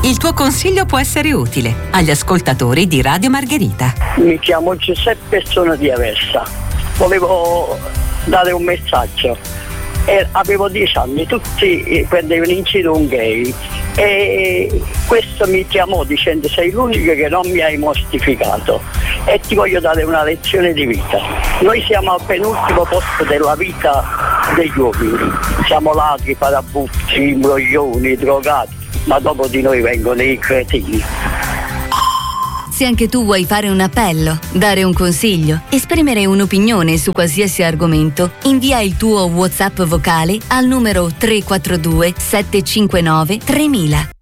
Il tuo consiglio può essere utile agli ascoltatori di Radio Margherita. Mi chiamo Giuseppe, sono di Aversa. Volevo dare un messaggio. Avevo 10 anni, tutti prendevano in giro un gay e questo mi chiamò dicendo: sei l'unico che non mi hai mortificato e ti voglio dare una lezione di vita. Noi siamo al penultimo posto della vita degli uomini, siamo ladri, parabutti, imbroglioni, drogati, ma dopo di noi vengono i cretini. Se anche tu vuoi fare un appello, dare un consiglio, esprimere un'opinione su qualsiasi argomento, invia il tuo WhatsApp vocale al numero 342 759 3000.